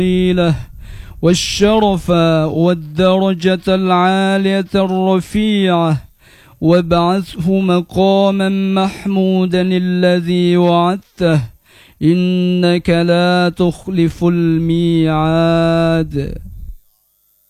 والشرف والدرجة العالية الرفيعة، وابعثه مقاما محمودا الذي وعدته، إنك لا تخلف الميعاد.